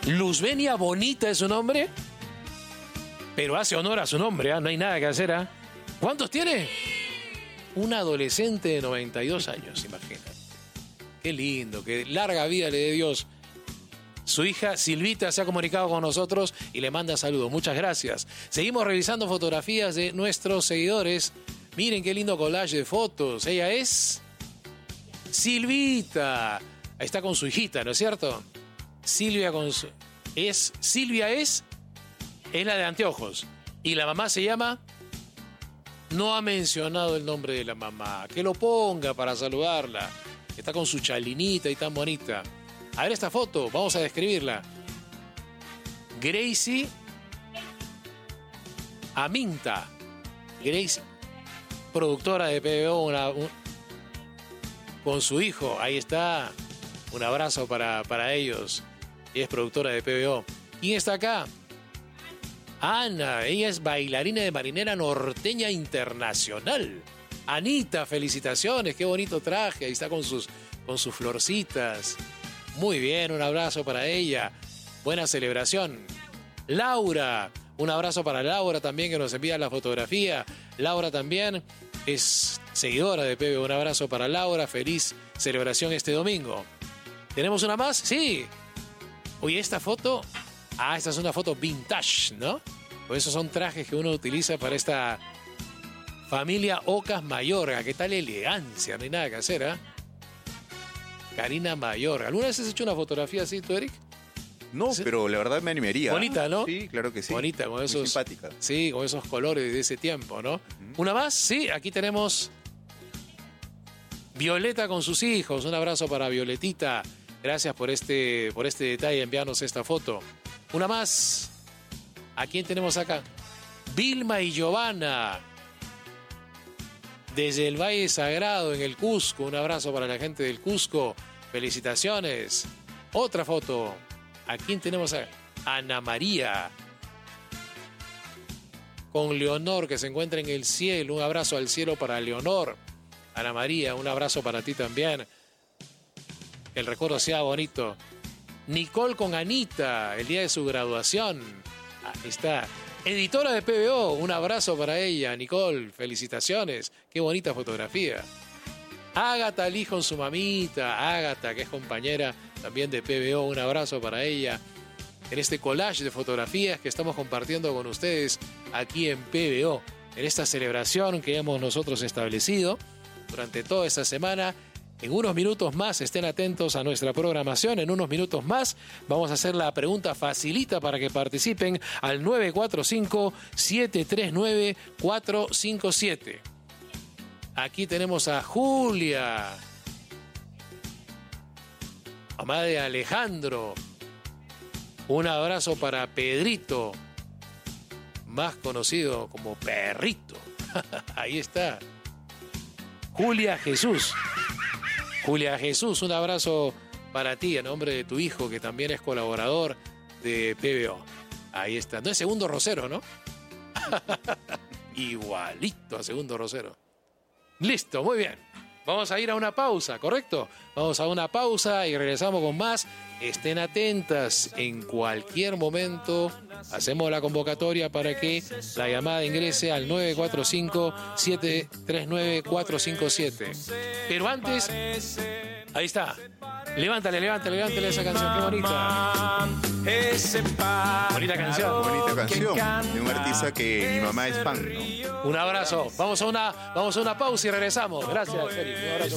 Luzbenia Bonita es su nombre, pero hace honor a su nombre, ¿eh? No hay nada que hacer. ¿Eh? ¿Cuántos tiene? Un adolescente de 92 años, imagínate. Qué lindo, qué larga vida le dé Dios. Su hija Silvita se ha comunicado con nosotros y le manda saludos. Muchas gracias. Seguimos revisando fotografías de nuestros seguidores. Miren qué lindo collage de fotos. Ella es Silvita. Ahí está con su hijita, ¿no es cierto? Silvia es la de anteojos. Y la mamá se llama... No ha mencionado el nombre de la mamá. Que lo ponga para saludarla. Está con su chalinita y tan bonita. A ver esta foto, vamos a describirla. Gracie Aminta. Gracie, productora de PBO, con su hijo. Ahí está. Un abrazo para ellos. Ella es productora de PBO. ¿Quién está acá? Ana, ella es bailarina de marinera norteña internacional. Anita, felicitaciones, qué bonito traje. Ahí está con sus florcitas. Muy bien, un abrazo para ella. Buena celebración. Laura, un abrazo para Laura también que nos envía la fotografía. Laura también es seguidora de PBO. Un abrazo para Laura. Feliz celebración este domingo. ¿Tenemos una más? Sí. Oye, esta foto... esta es una foto vintage, ¿no? Pues esos son trajes que uno utiliza para esta familia Ocas Mayorga. ¿Qué tal elegancia? No hay nada que hacer, ¿eh? Karina Mayorga. ¿Alguna vez has hecho una fotografía así, tú, Eric? No, ¿Sí? Pero la verdad me animaría. Bonita, ¿no? Sí, claro que sí. Bonita, con esos... Muy simpática. Sí, con esos colores de ese tiempo, ¿no? ¿Una más? Sí, aquí tenemos Violeta con sus hijos. Un abrazo para Violetita. Gracias por este detalle, enviarnos esta foto. Una más. ¿A quién tenemos acá? Vilma y Giovanna. Desde el Valle Sagrado, en el Cusco. Un abrazo para la gente del Cusco. Felicitaciones. Otra foto. ¿A quién tenemos acá? Ana María. Con Leonor, que se encuentra en el cielo. Un abrazo al cielo para Leonor. Ana María, un abrazo para ti también. Que el recuerdo sea bonito. Nicole con Anita, el día de su graduación. Ahí está. Editora de PBO, un abrazo para ella. Nicole, felicitaciones. Qué bonita fotografía. Ágata Lee con su mamita. Ágata, que es compañera también de PBO, un abrazo para ella. En este collage de fotografías que estamos compartiendo con ustedes aquí en PBO. En esta celebración que hemos nosotros establecido durante toda esta semana. En unos minutos más, estén atentos a nuestra programación. En unos minutos más vamos a hacer la pregunta facilita para que participen al 945-739-457. Aquí tenemos a Julia, mamá de Alejandro. Un abrazo para Pedrito, más conocido como Perrito. Ahí está. Julia Jesús. Julia Jesús, un abrazo para ti en nombre de tu hijo, que también es colaborador de PBO. Ahí está. No es Segundo Rosero, ¿no? Igualito a Segundo Rosero. Listo, muy bien. Vamos a ir a una pausa, ¿correcto? Vamos a una pausa y regresamos con más. Estén atentas, en cualquier momento hacemos la convocatoria para que la llamada ingrese al 945-739-457. Pero antes, ahí está. Levántale esa canción, qué bonita. Bonita canción. Bonita canción de un artista que mi mamá es fan, ¿no? Un abrazo. Vamos a una pausa y regresamos. Gracias, Eric. Un abrazo.